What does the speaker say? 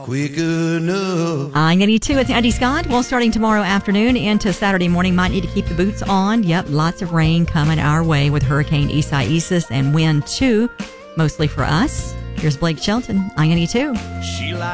quick enough. I'm going to eat too. It's Andy Scott. Well, starting tomorrow afternoon into Saturday morning, might need to keep the boots on. Yep, lots of rain coming our way with Hurricane Isaias and wind too, mostly for us. Here's Blake Shelton. I'm going to eat too. She